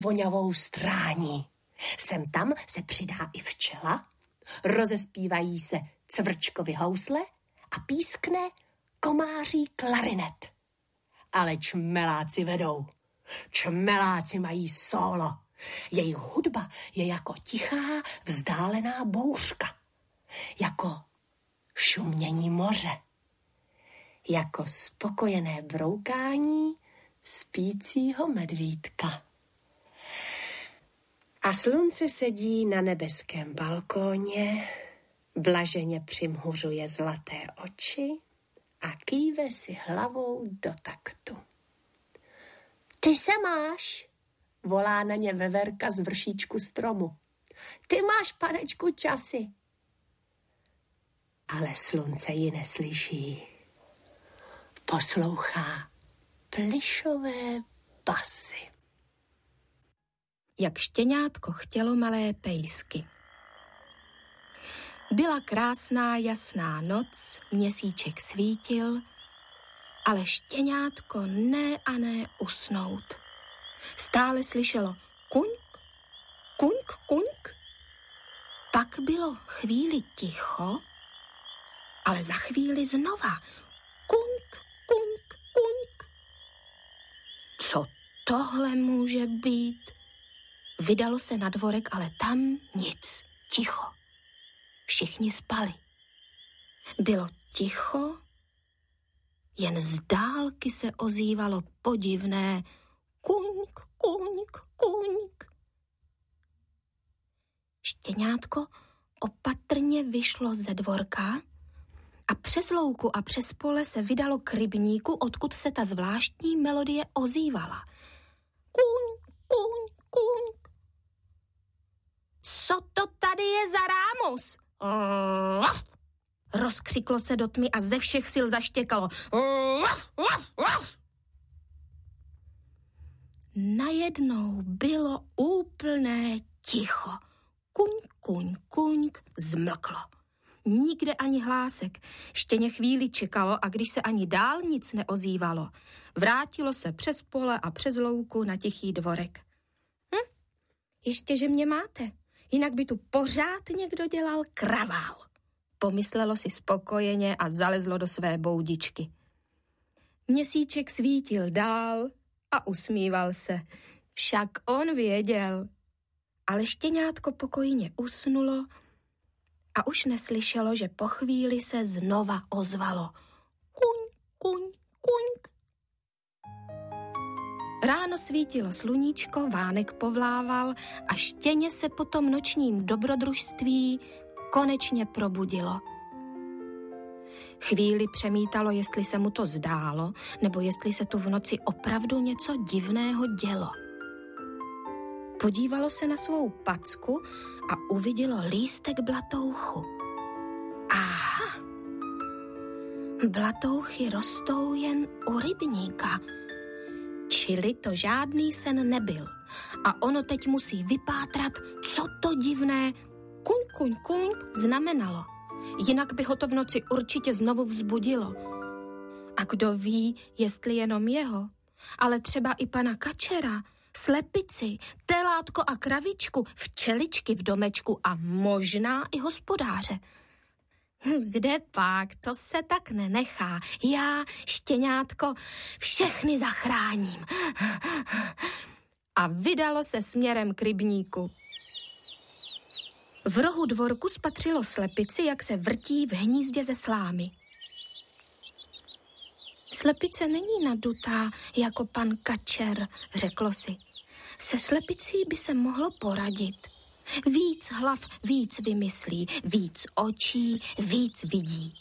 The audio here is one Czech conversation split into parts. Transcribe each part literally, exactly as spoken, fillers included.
voňavou strání. Sem tam se přidá i včela, rozespívají se cvrčkovy housle a pískne komáří klarinet. Ale čmeláci vedou. Čmeláci mají sólo. Jejich hudba je jako tichá, vzdálená bouřka. Jako šumění moře. Jako spokojené broukání spícího medvídka. A slunce sedí na nebeském balkóně, blaženě přimhuřuje zlaté oči a kýve si hlavou do taktu. Ty se máš, volá na ně veverka z vršíčku stromu. Ty máš, panečku, časy. Ale slunce ji neslyší. Poslouchá plišové basy. Jak štěňátko chtělo malé pejsky. Byla krásná jasná noc, měsíček svítil, ale štěňátko ne a ne usnout. Stále slyšelo kuňk, kuňk, kuňk. Pak bylo chvíli ticho, ale za chvíli znova kuňk, kuňk, kuňk. Co tohle může být? Vydalo se na dvorek, ale tam nic, ticho. Všichni spali. Bylo ticho, jen z dálky se ozývalo podivné kuňk, kuňk, kuňk. Štěňátko opatrně vyšlo ze dvorka a přes louku a přes pole se vydalo k rybníku, odkud se ta zvláštní melodie ozývala. Kuňk, kuňk, kuňk. Co to tady je za rámus? Rozkřiklo se do tmy a ze všech sil zaštěkalo. Najednou bylo úplné ticho. Kuňk, kuňk, kuňk, zmlklo. Nikde ani hlásek. Štěně chvíli čekalo a když se ani dál nic neozývalo, vrátilo se přes pole a přes louku na tichý dvorek. Hm? Ještě, že mě máte. Jinak by tu pořád někdo dělal kravál. Pomyslelo si spokojeně a zalezlo do své boudičky. Měsíček svítil dál a usmíval se. Však on věděl. Ale štěňátko pokojně usnulo a už neslyšelo, že po chvíli se znova ozvalo. Kuň, kuň, kuňk. Ráno svítilo sluníčko, vánek povlával a štěně se po tom nočním dobrodružství konečně probudilo. Chvíli přemítalo, jestli se mu to zdálo, nebo jestli se tu v noci opravdu něco divného dělo. Podívalo se na svou packu a uvidělo lístek blatouchu. Aha, blatouchy rostou jen u rybníka, čili to žádný sen nebyl. A ono teď musí vypátrat, co to divné kuň, kuň, kuň znamenalo. Jinak by ho to v noci určitě znovu vzbudilo. A kdo ví, jestli jenom jeho, ale třeba i pana kačera, slepici, telátko a kravičku, včeličky v domečku a možná i hospodáře. Kde pak, to se tak nenechá. Já, štěňátko, všechny zachráním. A vydalo se směrem k rybníku. V rohu dvorku spatřilo slepici, jak se vrtí v hnízdě ze slámy. Slepice není nadutá jako pan kačer, řeklo si. Se slepicí by se mohlo poradit. Víc hlav víc vymyslí, víc očí víc vidí.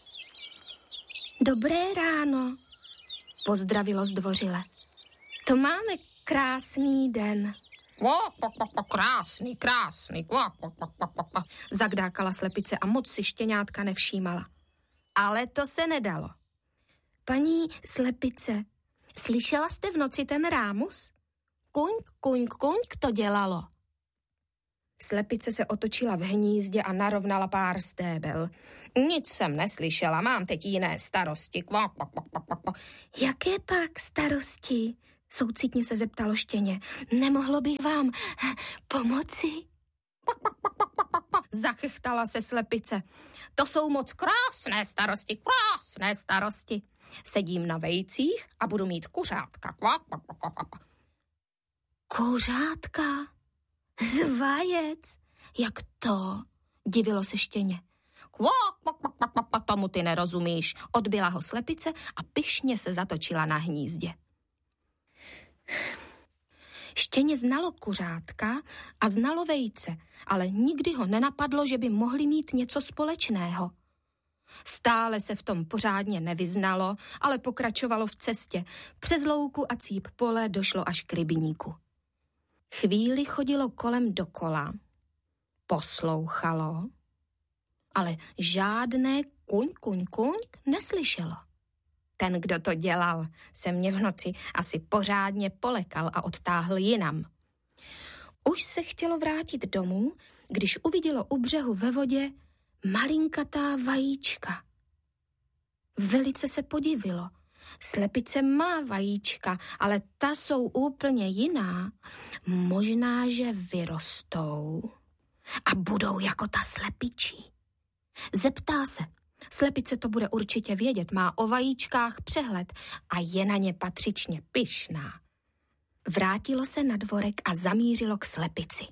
Dobré ráno, pozdravilo zdvořile. To máme krásný den. Krásný, krásný. Zagdákala slepice a moc si štěňátka nevšímala. Ale to se nedalo. Paní slepice, slyšela jste v noci ten rámus? Kuňk, kuňk, kuňk to dělalo. Slepice se otočila v hnízdě a narovnala pár stébel. Nic jsem neslyšela, mám teď jiné starosti. Jaké pak starosti? Soucitně se zeptalo štěně. Nemohlo bych vám pomoci? Zachechtala se slepice. To jsou moc krásné starosti, krásné starosti. Sedím na vejcích a budu mít kuřátka. Kuřátka? Z vajec? Jak to? Divilo se štěně. Tomu ty nerozumíš. Odbyla ho slepice a pyšně se zatočila na hnízdě. Štěně znalo kuřátka a znalo vejce, ale nikdy ho nenapadlo, že by mohli mít něco společného. Stále se v tom pořádně nevyznalo, ale pokračovalo v cestě. Přes louku a cíp pole došlo až k rybníku. Chvíli chodilo kolem dokola, poslouchalo, ale žádné kuň, kuň, kuň neslyšelo. Ten, kdo to dělal, se mě v noci asi pořádně polekal a odtáhl jinam. Už se chtělo vrátit domů, když uvidělo u břehu ve vodě malinkatá vajíčka. Velice se podivilo. Slepice má vajíčka, ale ta jsou úplně jiná. Možná, že vyrostou a budou jako ta slepičí. Zeptá se. Slepice to bude určitě vědět, má o vajíčkách přehled a je na ně patřičně pyšná. Vrátilo se na dvorek a zamířilo k slepici.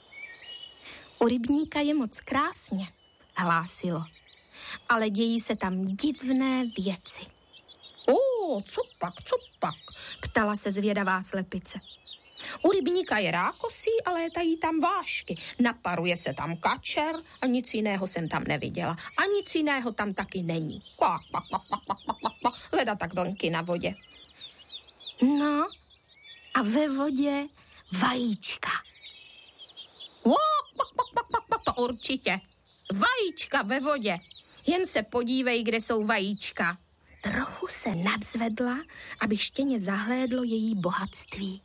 U rybníka je moc krásně, hlásilo, ale dějí se tam divné věci. O, co pak, co pak, ptala se zvědavá slepice. U rybníka je rákosí a létají tam vášky. Naparuje se tam kačer a nic jiného jsem tam neviděla. A nic jiného tam taky není. Kvak, kvak, kvak, kvak, kvak, kvak. Leda tak vlnky na vodě. No a ve vodě vajíčka. Kvak, kvak, kvak, kvak, kvak, to určitě. Vajíčka ve vodě. Jen se podívej, kde jsou vajíčka. Trochu se nadzvedla, aby štěně zahlédlo její bohatství.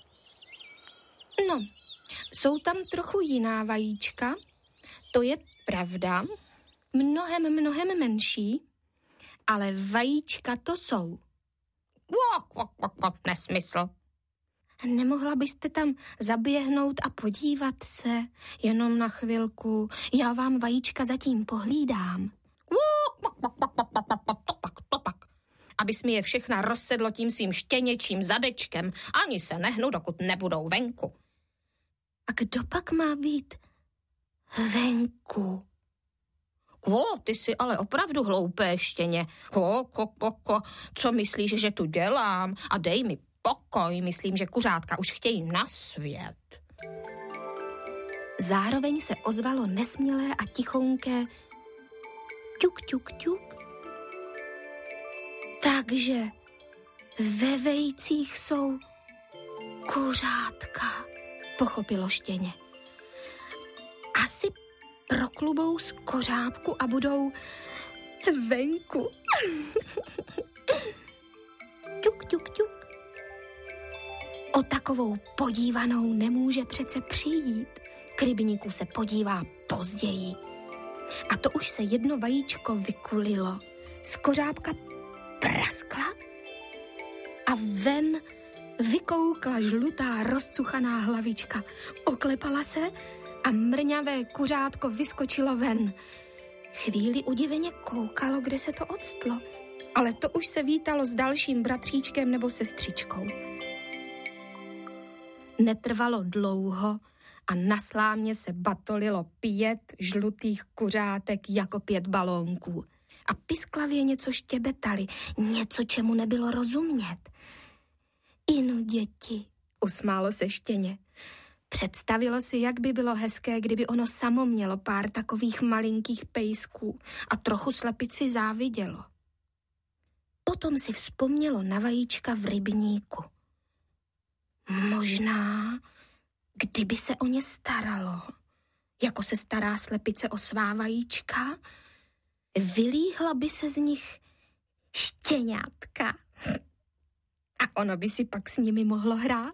No, jsou tam trochu jiná vajíčka, to je pravda, mnohem, mnohem menší, ale vajíčka to jsou. Vok, vok, vok, vok, nesmysl. Nemohla byste tam zaběhnout a podívat se, jenom na chvilku, já vám vajíčka zatím pohlídám. Vok, vok, vok, vok, vok, vok, vok, to tak, to tak. Abys mi je všechna rozsedlo tím svým štěněčím zadečkem, ani se nehnu, dokud nebudou venku. A kdo pak má být venku? Kvo, ty jsi ale opravdu hloupé štěně. Ko, ko, ko, ko, co myslíš, že tu dělám? A dej mi pokoj, myslím, že kuřátka už chtějí na svět. Zároveň se ozvalo nesmělé a tichonké ťuk, ťuk, ťuk. Takže ve vejcích jsou kuřátka, pochopilo štěně. Asi proklubou z kořápku a budou venku. Ťuk, ťuk, ťuk. O takovou podívanou nemůže přece přijít. K rybníku se podívá později. A to už se jedno vajíčko vykulilo. Z kořápka praskla a ven vykoukla žlutá rozcuchaná hlavička. Oklepala se a mrňavé kuřátko vyskočilo ven. Chvíli udiveně koukalo, kde se to odstlo, ale to už se vítalo s dalším bratříčkem nebo sestřičkou. Netrvalo dlouho a na slámě se batolilo pět žlutých kuřátek jako pět balónků. A pisklavě něco štěbetali, něco, čemu nebylo rozumět. Inu, děti, usmálo se štěně. Představilo si, jak by bylo hezké, kdyby ono samo mělo pár takových malinkých pejsků a trochu slepici závidělo. Potom si vzpomnělo na vajíčka v rybníku. Možná, kdyby se o ně staralo, jako se stará slepice o svá vajíčka, vylíhla by se z nich štěňátka. A ono by si pak s nimi mohlo hrát.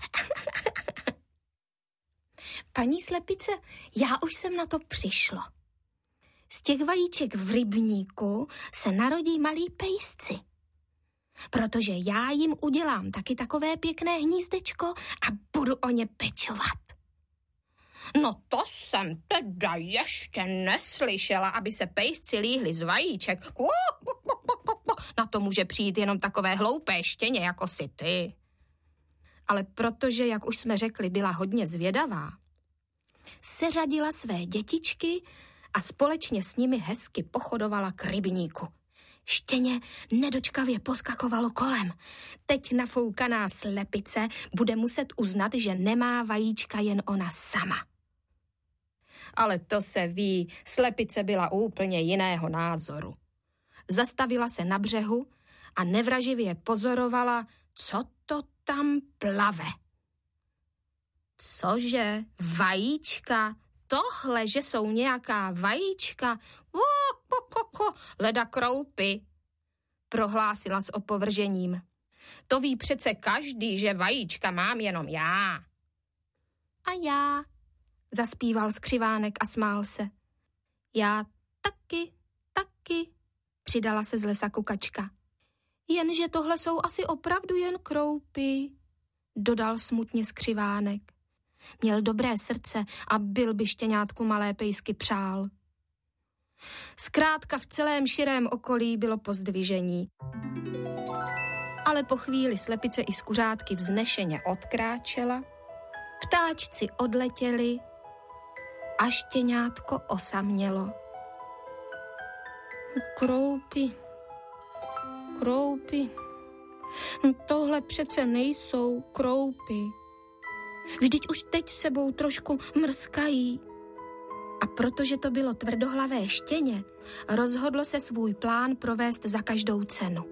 Paní slepice, já už jsem na to přišlo. Z těch vajíček v rybníku se narodí malí pejsci. protože já jim udělám taky takové pěkné hnízdečko a budu o ně pečovat. No to jsem teda ještě neslyšela, aby se pejsci líhli z vajíček. Na to může přijít jenom takové hloupé štěně, jako si ty. Ale protože, jak už jsme řekli, byla hodně zvědavá, seřadila své dětičky a společně s nimi hezky pochodovala k rybníku. Štěně nedočkavě poskakovalo kolem. Teď nafoukaná slepice bude muset uznat, že nemá vajíčka jen ona sama. Ale to se ví, slepice byla úplně jiného názoru. Zastavila se na břehu a nevraživě pozorovala, co to tam plave. Cože, vajíčka? Tohle, že jsou nějaká vajíčka? O, ko, ko, ko, leda kroupy, prohlásila s opovržením. To ví přece každý, že vajíčka mám jenom já. A já, zaspíval skřivánek a smál se. Já taky, taky, přidala se z lesa kukačka. Jenže tohle jsou asi opravdu jen kroupy, dodal smutně skřivánek. Měl dobré srdce a byl by štěňátku malé pejsky přál. Zkrátka v celém širém okolí bylo pozdvižení. Ale po chvíli slepice i skuřátky vznešeně odkráčela, ptáčci odletěli a štěňátko osamělo. Kroupy, kroupy, tohle přece nejsou kroupy. Vždyť už teď sebou trošku mrskají. A protože to bylo tvrdohlavé štěně, rozhodlo se svůj plán provést za každou cenu.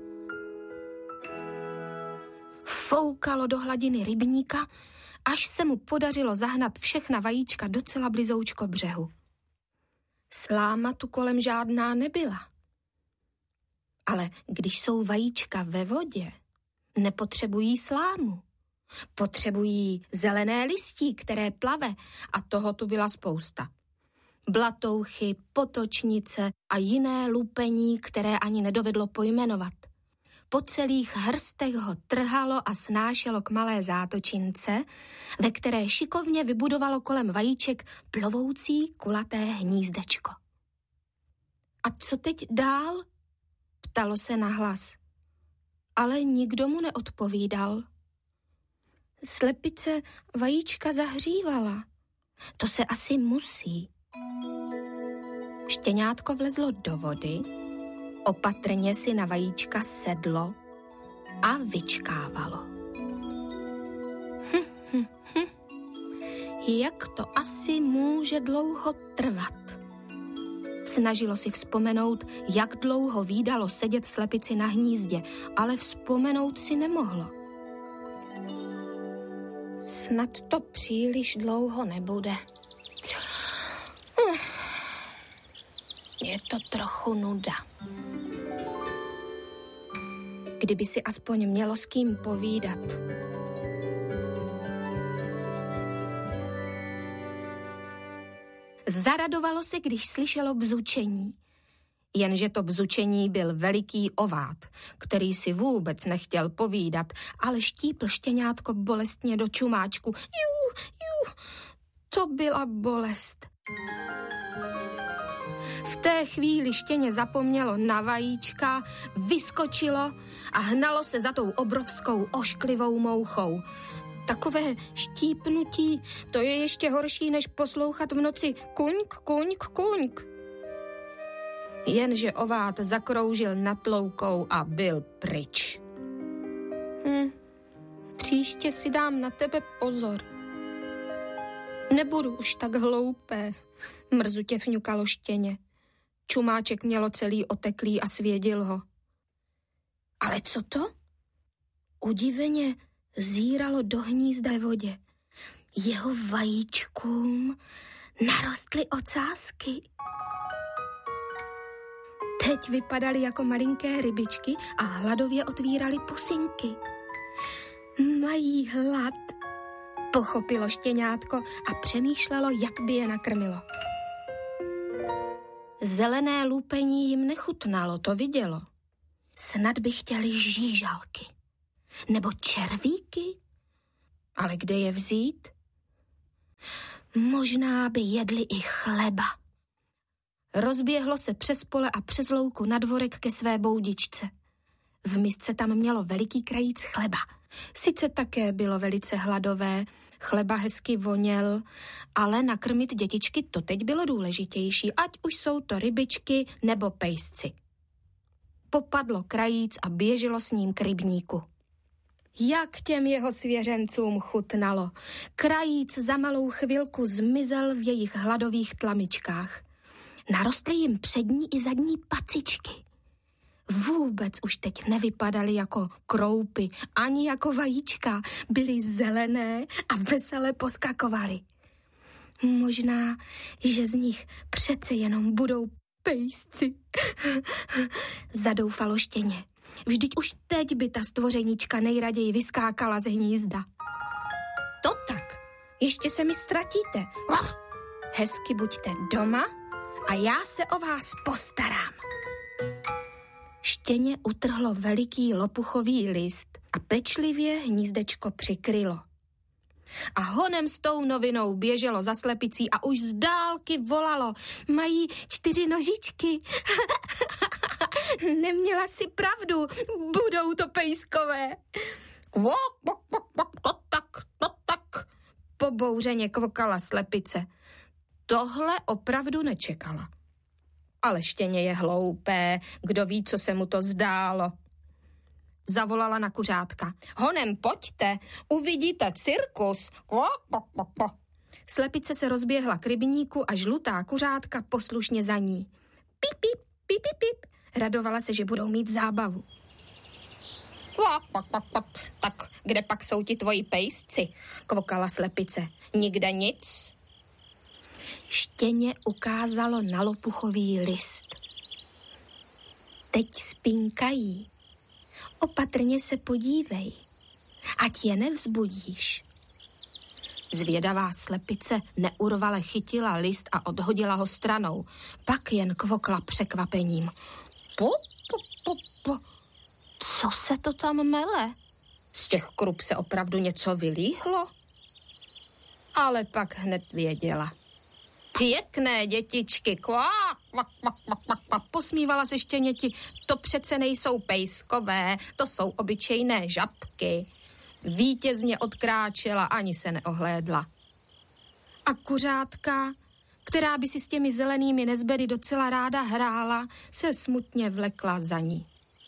Foukalo do hladiny rybníka, až se mu podařilo zahnat všechna vajíčka docela blizoučko břehu. Sláma tu kolem žádná nebyla. Ale když jsou vajíčka ve vodě, nepotřebují slámu. Potřebují zelené listí, které plave, a toho tu byla spousta. Blatouchy, potočnice a jiné lupení, které ani nedovedlo pojmenovat. Po celých hrstech ho trhalo a snášelo k malé zátočince, ve které šikovně vybudovalo kolem vajíček plovoucí kulaté hnízdečko. A co teď dál? Ptalo se nahlas. Ale nikdo mu neodpovídal. Slepice vajíčka zahřívala. To se asi musí. Štěňátko vlezlo do vody, opatrně si na vajíčka sedlo a vyčkávalo. Hm, hm, hm. Jak to asi může dlouho trvat? Snažilo si vzpomenout, jak dlouho vídalo sedět slepici na hnízdě, ale vzpomenout si nemohlo. Snad to příliš dlouho nebude. Je to trochu nuda. Kdyby si aspoň mělo s kým povídat. Zaradovalo se, když slyšelo bzučení. Jenže to bzučení byl veliký ovát, který si vůbec nechtěl povídat, ale štípl štěňátko bolestně do čumáčku. Jú, jú, to byla bolest. V té chvíli štěně zapomnělo na vajíčka, vyskočilo a hnalo se za tou obrovskou ošklivou mouchou. Takové štípnutí, to je ještě horší, než poslouchat v noci kuňk, kuňk, kuňk. Jenže ovát zakroužil nad loukou a byl pryč. Hm, příště si dám na tebe pozor. Nebudu už tak hloupé, mrzutě fňukalo štěně. Čumáček mělo celý oteklý a svědil ho. Ale co to? Udiveně zíralo do hnízda v vodě. Jeho vajíčkům narostly ocásky. Teď vypadaly jako malinké rybičky a hladově otvíraly pusinky. Mají hlad, pochopilo štěňátko a přemýšlelo, jak by je nakrmilo. Zelené lupení jim nechutnalo, to vidělo. Snad by chtěli žížalky. Nebo červíky? Ale kde je vzít? Možná by jedli i chleba. Rozběhlo se přes pole a přes louku na dvorek ke své boudičce. V misce tam mělo veliký krajíc chleba. Sice také bylo velice hladové, chleba hezky voněl, ale nakrmit dětičky to teď bylo důležitější, ať už jsou to rybičky nebo pejsci. Popadlo krajíc a běželo s ním k rybníku. Jak těm jeho svěřencům chutnalo. Krajíc za malou chvilku zmizel v jejich hladových tlamičkách. Narostly jim přední i zadní pacičky. Vůbec už teď nevypadaly jako kroupy, ani jako vajíčka. Byly zelené a vesele poskakovaly. Možná, že z nich přece jenom budou pejsci. Zadoufalo štěně. Vždyť už teď by ta stvořenička nejraději vyskákala z hnízda. To tak, ještě se mi ztratíte. Hezky buďte doma a já se o vás postarám. Štěně utrhlo veliký lopuchový list a pečlivě hnízdečko přikrylo. A honem s tou novinou běželo za slepicí a už z dálky volalo: mají čtyři nožičky. Neměla si pravdu, budou to pejskové. Kvok, kvok, kvok, kvok, to tak, to tak. Pobouřeně kvokala slepice. Tohle opravdu nečekala. Ale štěně je hloupé, kdo ví, co se mu to zdálo. Zavolala na kuřátka. Honem, pojďte, uvidíte cirkus. Kvok, kvok, kvok, kvok. Slepice se rozběhla k rybníku a žlutá kuřátka poslušně za ní. Pip, pip, pip, pip, pip. Radovala se, že budou mít zábavu. Kvok, kvok, kvok, kvok. Tak kde pak jsou ti tvoji pejsci? Kvokala slepice. Nikde nic. Štěně ukázalo na lopuchový list. Teď spinkají. Opatrně se podívej, ať je nevzbudíš. Zvědavá slepice neurvale chytila list a odhodila ho stranou. Pak jen kvokla překvapením. Po, po, po, po. Co se to tam mele? Z těch krup se opravdu něco vylíhlo? Ale pak hned věděla. Pěkné dětičky, kvák, kvak, kvak, kvak, kvak, kvak. Posmívala se štěněti. To přece nejsou pejskové, to jsou obyčejné žabky. Vítězně odkráčela, ani se neohlédla. A kuřátka, která by si s těmi zelenými nezbedy docela ráda hrála, se smutně vlekla za ní.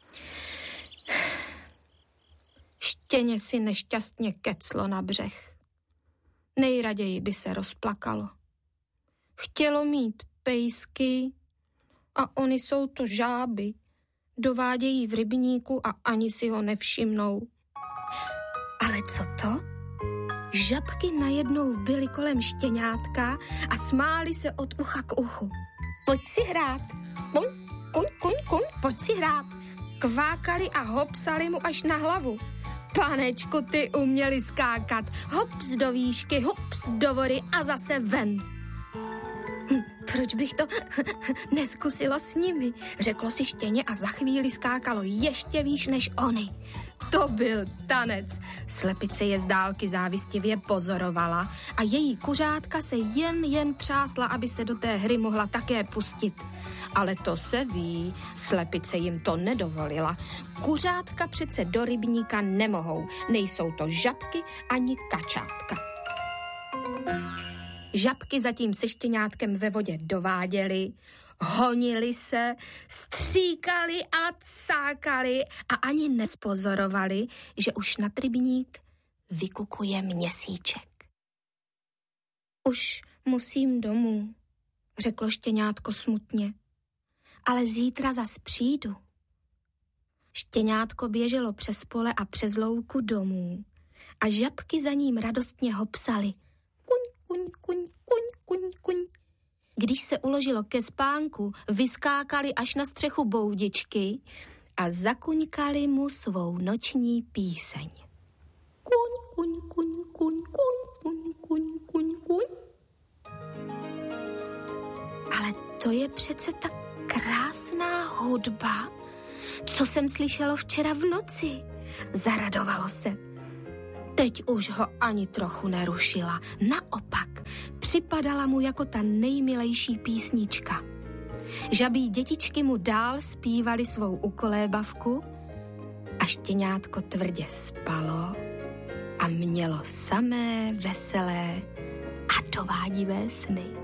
Štěně si nešťastně keclo na břeh. Nejraději by se rozplakalo. Chtělo mít pejsky a oni jsou to žáby. Dovádějí v rybníku a ani si ho nevšimnou. Ale co to? Žabky najednou byly kolem štěňátka a smály se od ucha k uchu. Pojď si hrát. Kuň, kuň, kuň, kuň, pojď si hrát. Kvákali a hopsali mu až na hlavu. Panečku, ty uměli skákat. Hops do výšky, hops do vody a zase ven. Hm, proč bych to neskusilo s nimi? Řeklo si štěně a za chvíli skákalo ještě výš než oni. To byl tanec. Slepice je z dálky závistivě pozorovala a její kuřátka se jen jen třásla, aby se do té hry mohla také pustit. Ale to se ví, slepice jim to nedovolila. Kuřátka přece do rybníka nemohou, nejsou to žabky ani kačátka. Žabky zatím se štěňátkem ve vodě dováděly, honili se, stříkali a cákali a ani nespozorovali, že už nad rybník vykukuje měsíček. Už musím domů, řeklo štěňátko smutně, ale zítra zas přijdu. Štěňátko běželo přes pole a přes louku domů a žabky za ním radostně hopsaly. Kuň, kuň, kuň, kuň, kuň, kuň. Když se uložilo ke spánku, vyskákali až na střechu boudičky a zakuňkali mu svou noční píseň. Kuň, kuň, kuň, kuň, kuň, kuň, kuň, kuň, kuň. Ale to je přece tak krásná hudba. co jsem slyšelo včera v noci. Zaradovalo se. Teď už ho ani trochu nerušila. Naopak, připadala mu jako ta nejmilejší písnička. Žabí dětičky mu dál zpívali svou ukolébavku a štěňátko tvrdě spalo a mělo samé veselé a dovádivé sny.